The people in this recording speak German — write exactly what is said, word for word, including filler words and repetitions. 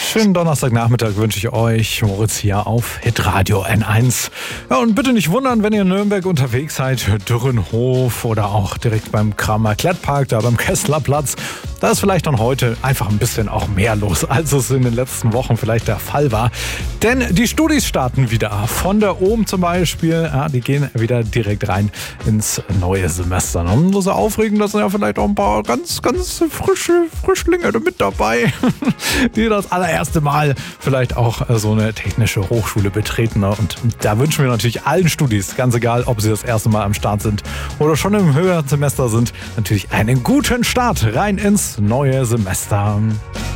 Schönen Donnerstagnachmittag wünsche ich euch. Moritz hier auf Hitradio N eins. Ja, und bitte nicht wundern, wenn ihr in Nürnberg unterwegs seid, Dürrenhof oder auch direkt beim Kramer-Klettpark, da beim Kesslerplatz. Da ist vielleicht dann heute einfach ein bisschen auch mehr los, als es in den letzten Wochen vielleicht der Fall war. Denn die Studis starten wieder. Von der O M zum Beispiel, ja, die gehen wieder direkt rein ins neue Semester. Und so aufregend, da sind ja vielleicht auch ein paar ganz, ganz frische Frischlinge mit dabei, die das allererste Mal vielleicht auch so eine technische Hochschule betreten. Und da wünschen wir natürlich allen Studis, ganz egal, ob sie das erste Mal am Start sind oder schon im höheren Semester sind, natürlich einen guten Start rein ins neue Semester.